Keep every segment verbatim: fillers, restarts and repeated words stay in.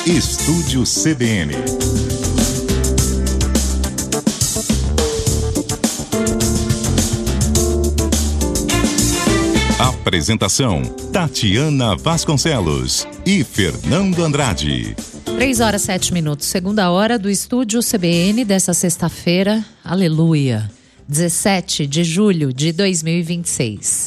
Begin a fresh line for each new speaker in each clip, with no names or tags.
Estúdio C B N. Apresentação: Tatiana Vasconcelos e Fernando Andrade.
Três horas, sete minutos. Segunda hora do Estúdio C B N dessa sexta-feira. Aleluia. dezessete de julho de dois mil e vinte e seis.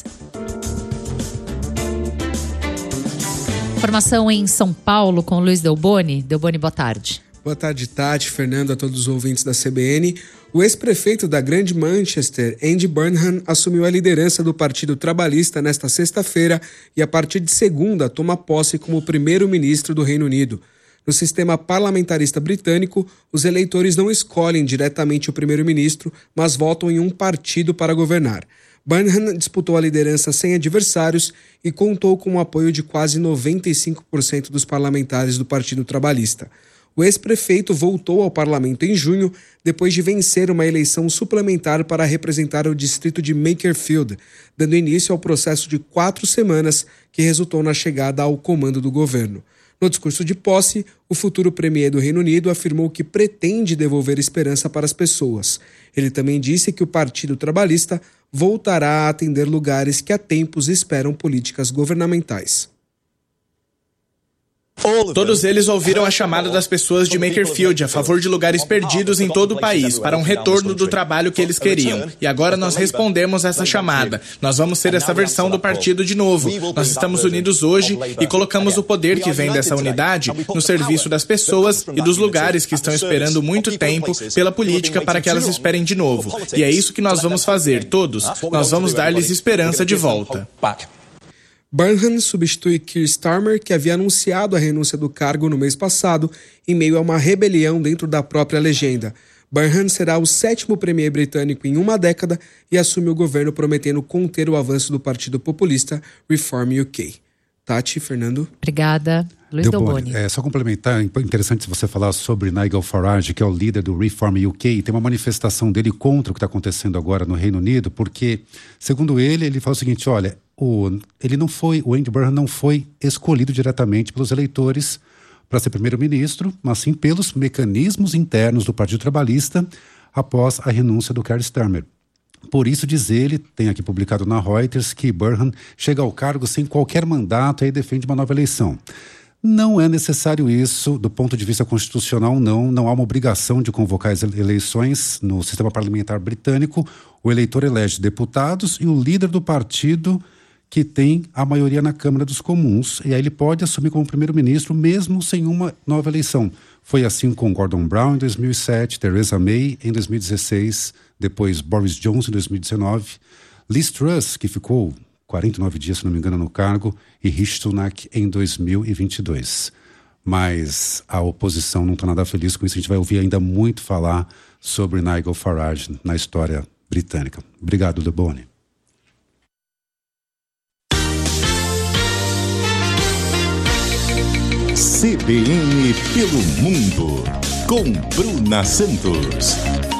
Informação em São Paulo com Luiz Delboni. Delboni, boa tarde.
Boa tarde, Tati, Fernando, a todos os ouvintes da C B N. O ex-prefeito da Grande Manchester, Andy Burnham, assumiu a liderança do Partido Trabalhista nesta sexta-feira e, a partir de segunda, toma posse como primeiro-ministro do Reino Unido. No sistema parlamentarista britânico, os eleitores não escolhem diretamente o primeiro-ministro, mas votam em um partido para governar. Burnham disputou a liderança sem adversários e contou com o apoio de quase noventa e cinco por cento dos parlamentares do Partido Trabalhista. O ex-prefeito voltou ao parlamento em junho, depois de vencer uma eleição suplementar para representar o distrito de Makerfield, dando início ao processo de quatro semanas que resultou na chegada ao comando do governo. No discurso de posse, o futuro premier do Reino Unido afirmou que pretende devolver esperança para as pessoas. Ele também disse que o Partido Trabalhista voltará a atender lugares que há tempos esperam políticas governamentais.
Todos eles ouviram a chamada das pessoas de Makerfield a favor de lugares perdidos em todo o país, para um retorno do trabalho que eles queriam. E agora nós respondemos essa chamada. Nós vamos ser essa versão do partido de novo. Nós estamos unidos hoje e colocamos o poder que vem dessa unidade no serviço das pessoas e dos lugares que estão esperando muito tempo pela política para que elas esperem de novo. E é isso que nós vamos fazer, todos. Nós vamos dar-lhes esperança de volta.
Burnham substitui Keir Starmer, que havia anunciado a renúncia do cargo no mês passado, em meio a uma rebelião dentro da própria legenda. Burnham será o sétimo premier britânico em uma década e assume o governo prometendo conter o avanço do Partido Populista Reform U K. Tati, Fernando.
Obrigada. Luiz Delboni.
É, só complementar, interessante você falar sobre Nigel Farage, que é o líder do Reform U K. Tem uma manifestação dele contra o que está acontecendo agora no Reino Unido, porque, segundo ele, ele fala o seguinte, olha, o, ele não foi, o Andy Burnham não foi escolhido diretamente pelos eleitores para ser primeiro-ministro, mas sim pelos mecanismos internos do Partido Trabalhista após a renúncia do Keir Starmer. Por isso, diz ele, tem aqui publicado na Reuters, que Burnham chega ao cargo sem qualquer mandato e defende uma nova eleição. Não é necessário isso, do ponto de vista constitucional, não. Não há uma obrigação de convocar as eleições no sistema parlamentar britânico. O eleitor elege deputados e o líder do partido que tem a maioria na Câmara dos Comuns. E aí ele pode assumir como primeiro-ministro mesmo sem uma nova eleição. Foi assim com Gordon Brown em dois mil e sete, Theresa May em dois mil e dezesseis, depois Boris Johnson em dois mil e dezenove, Liz Truss, que ficou quarenta e nove dias, se não me engano, no cargo, e Rishi Sunak em dois mil e vinte e dois. Mas a oposição não está nada feliz com isso. A gente vai ouvir ainda muito falar sobre Nigel Farage na história britânica. Obrigado, Delboni.
C B N pelo mundo, com Bruna Santos.